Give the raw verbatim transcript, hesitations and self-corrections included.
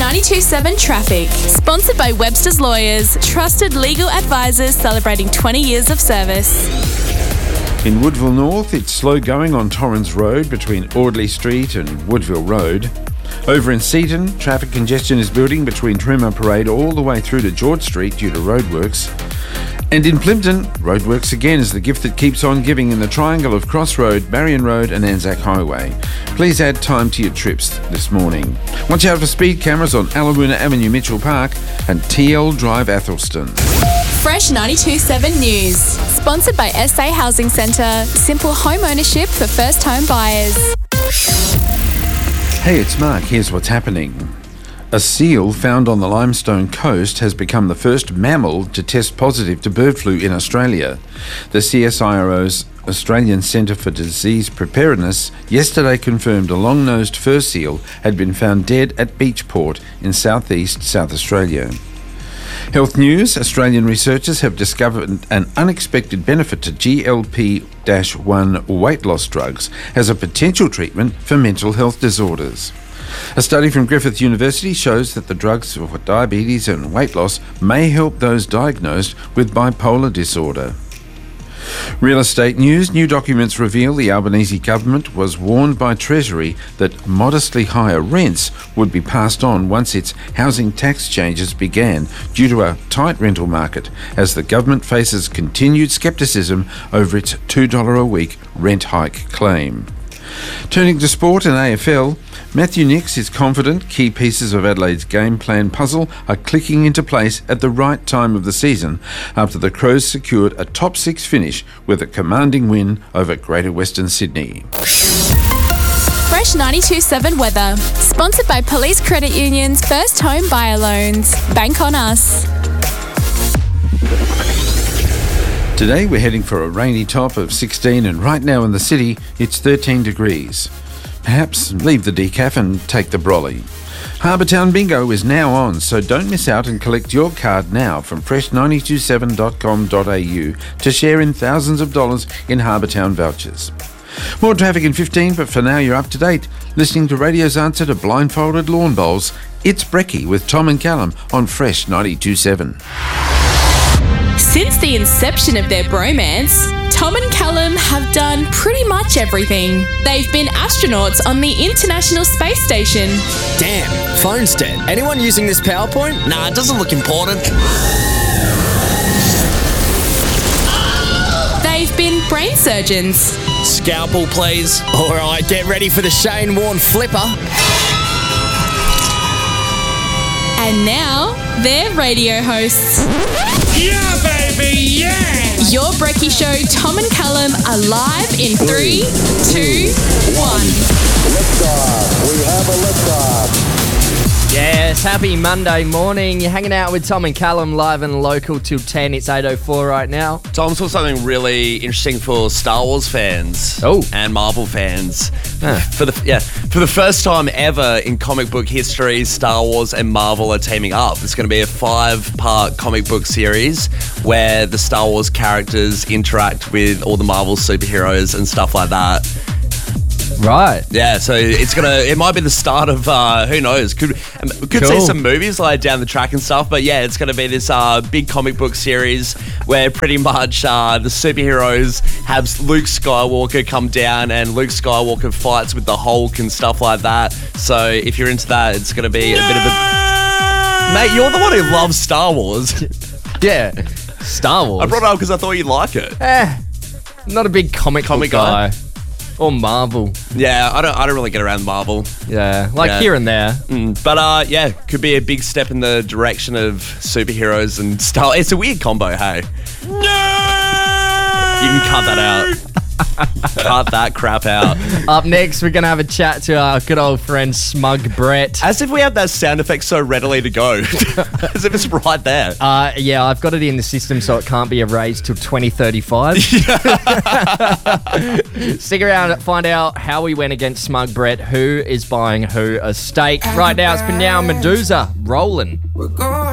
ninety-two point seven Traffic. Sponsored by Webster's Lawyers, trusted legal advisors celebrating twenty years of service. In Woodville North, it's slow going on Torrens Road between Audley Street and Woodville Road. Over in Seaton, traffic congestion is building between Truma Parade all the way through to George Street due to roadworks. And in Plimpton, roadworks again is the gift that keeps on giving in the triangle of Cross Road, Marion Road and Anzac Highway. Please add time to your trips this morning. Watch out for speed cameras on Alawoona Avenue, Mitchell Park and T L Drive, Athelston. Fresh ninety-two point seven News. Sponsored by S A Housing Centre. Simple home ownership for first home buyers. Hey, it's Mark. Here's what's happening. A seal found on the Limestone Coast has become the first mammal to test positive to bird flu in Australia. The C S I R O's Australian Centre for Disease Preparedness yesterday confirmed a long-nosed fur seal had been found dead at Beachport in southeast South Australia. Health news: Australian researchers have discovered an unexpected benefit to G L P one weight loss drugs as a potential treatment for mental health disorders. A study from Griffith University shows that the drugs for diabetes and weight loss may help those diagnosed with bipolar disorder. Real estate news: new documents reveal the Albanese government was warned by Treasury that modestly higher rents would be passed on once its housing tax changes began due to a tight rental market, as the government faces continued scepticism over its two dollars a week rent hike claim. Turning to sport and A F L, Matthew Nicks is confident key pieces of Adelaide's game plan puzzle are clicking into place at the right time of the season after the Crows secured a top six finish with a commanding win over Greater Western Sydney. Fresh ninety-two point seven Weather. Sponsored by Police Credit Union's First Home Buyer Loans. Bank on us. Today we're heading for a rainy top of sixteen, and right now in the city it's thirteen degrees. Perhaps leave the decaf and take the brolly. Harbour Town Bingo is now on, so don't miss out and collect your card now from fresh nine two seven dot com dot a u to share in thousands of dollars in Harbour Town vouchers. More traffic in fifteen, but for now you're up to date. Listening to radio's answer to blindfolded lawn bowls, it's Brekkie with Tom and Callum on Fresh ninety-two point seven. Since the inception of their bromance, Tom and Callum have done pretty much everything. They've been astronauts on the International Space Station. Damn, phone's dead. Anyone using this PowerPoint? Nah, it doesn't look important. They've been brain surgeons. Scalpel, please. All right, get ready for the Shane Warne flipper. And now, they're radio hosts. Yeah, baby, yeah! Your Brekkie Show, Tom and Callum, are live in three, two, one. Liftoff. We have a liftoff. Yes, happy Monday morning. You're hanging out with Tom and Callum live and local till ten. It's eight oh four right now. Tom saw something really interesting for Star Wars fans Oh. and Marvel fans. Huh. For the yeah, for the first time ever in comic book history, Star Wars and Marvel are teaming up. It's going to be a five-part comic book series where the Star Wars characters interact with all the Marvel superheroes and stuff like that. Right. Yeah, so it's gonna. It might be the start of uh, who knows. Could could see Cool. some movies like down the track and stuff. But yeah, it's gonna be this uh, big comic book series where pretty much uh, the superheroes have Luke Skywalker come down and Luke Skywalker fights with the Hulk and stuff like that. So if you're into that, it's gonna be a bit of a. Mate, you're the one who loves Star Wars. Yeah. Star Wars. I brought it up because I thought you'd like it. Eh, not a big comic, Comic book guy. guy? Or Marvel. Yeah, I don't. I don't really get around Marvel. Yeah. Like Yeah. here and there. Mm, but uh, yeah, could be a big step in the direction of superheroes and Star. It's a weird combo, hey. No! You can cut that out. Cut that crap out. Up next, we're going to have a chat to our good old friend Smug Brett. As if we have that sound effect so readily to go. As if it's right there. Uh, yeah, I've got it in the system so it can't be erased till twenty thirty-five. Stick around and find out how we went against Smug Brett, who is buying who a steak. Right now, it's Panyao Medusa rolling.